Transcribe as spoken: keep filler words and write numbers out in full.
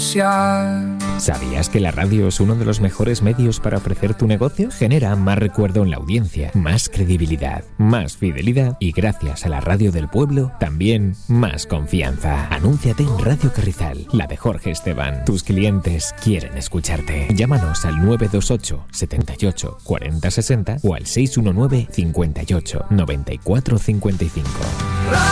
pronunciar. ¿Sabías que la radio es uno de los mejores medios para ofrecer tu negocio? Genera más recuerdo en la audiencia, más credibilidad, más fidelidad y gracias a la radio del pueblo, también más confianza. Anúnciate en Radio Carrizal, la de Jorge Esteban. Tus clientes quieren escucharte. Llámanos al nueve dos ocho, setenta y ocho, cuarenta sesenta o al seis uno nueve, cincuenta y ocho, noventa y cuatro cincuenta y cinco.